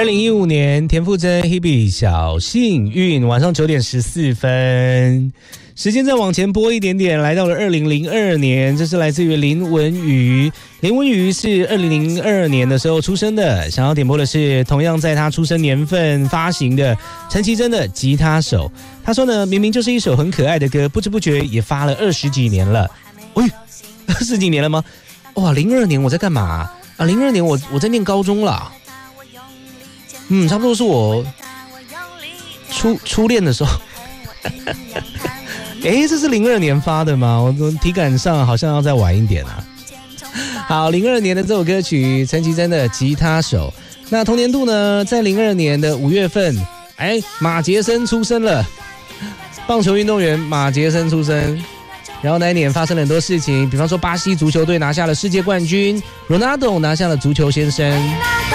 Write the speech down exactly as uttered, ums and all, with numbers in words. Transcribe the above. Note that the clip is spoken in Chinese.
二零一五年，田馥甄 Hebe 小幸运，晚上九点十四分。时间再往前拨一点点，来到了二零零二年，这是来自于林文瑜。林文瑜是二零零二年的时候出生的，想要点播的是同样在他出生年份发行的陈绮贞的《吉他手》。他说呢，明明就是一首很可爱的歌，不知不觉也发了二十几年了。哎，二十几年了吗？哇，零二年我在干嘛啊？零二年我我在念高中啦。嗯，差不多是我初初恋的时候。哎，这是零二年发的吗？我体感上好像要再晚一点啊。好，零二年的这首歌曲，陈绮贞的《吉他手》。那同年度呢，在零二年的五月份，哎，马杰森出生了，棒球运动员马杰森出生。然后那一年发生了很多事情，比方说巴西足球队拿下了世界冠军，罗纳多拿下了足球先生。